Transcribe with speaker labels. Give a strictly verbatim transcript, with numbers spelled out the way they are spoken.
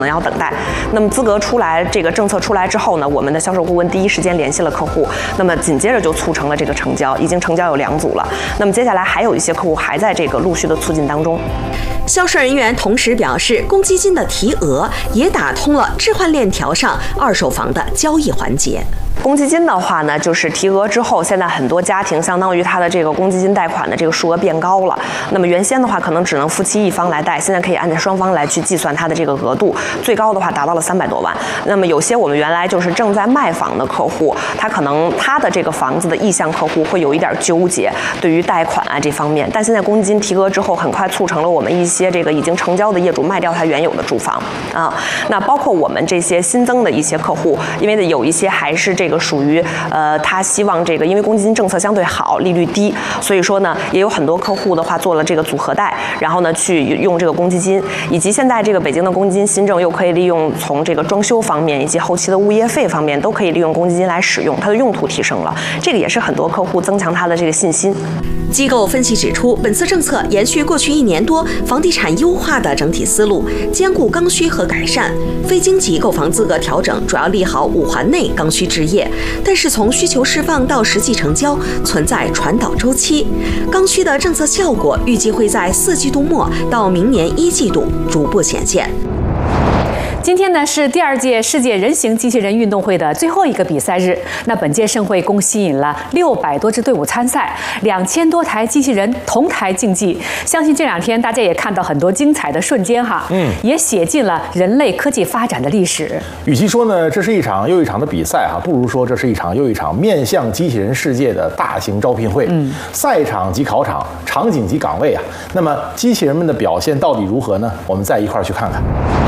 Speaker 1: 要等待。那么资格出来，这个政策出来之后呢，我们的销售顾问第一时间联系了客户，那么紧接着就促成了这个成交，已经成交有两组了。那么接下来还有一些客户还在这个陆续的促进当中。
Speaker 2: 销售人员同时表示，公积金的提额也打通了置换链条上二手房的交易环节。
Speaker 1: 公积金的话呢，就是提额之后，现在很多家庭相当于他的这个公积金贷款的这个数额变高了。那么原先的话，可能只能夫妻一方来贷，现在可以按照双方来去计算它的这个额度，最高的话达到了三百多万。那么有些我们原来就是正在卖房的客户，他可能他的这个房子的意向客户会有一点纠结，对于贷款啊这方面。但现在公积金提额之后，很快促成了我们一些这个已经成交的业主卖掉他原有的住房啊。那包括我们这些新增的一些客户，因为有一些还是这个属于呃，他希望这个，因为公积金政策相对好，利率低，所以说呢，也有很多客户的话做了这个组合贷，然后呢去用这个公积金，以及现在这个北京的公积金新政又可以利用从这个装修方面以及后期的物业费方面都可以利用公积金来使用，它的用途提升了，这个也是很多客户增强他的这个信心。
Speaker 2: 机构分析指出，本次政策延续过去一年多房地产优化的整体思路，兼顾刚需和改善。非经济购房资格调整主要利好五环内刚需置业，但是从需求释放到实际成交存在传导周期，刚需的政策效果预计会在四季度末到明年一季度逐步显现。
Speaker 3: 今天呢是第二届世界人形机器人运动会的最后一个比赛日。那本届盛会共吸引了六百多支队伍参赛，两千多台机器人同台竞技。相信这两天大家也看到很多精彩的瞬间哈，嗯，也写进了人类科技发展的历史。
Speaker 4: 与其说呢这是一场又一场的比赛哈，不如说这是一场又一场面向机器人世界的大型招聘会。嗯，赛场及考场，场景及岗位啊。那么机器人们的表现到底如何呢？我们再一块儿去看看。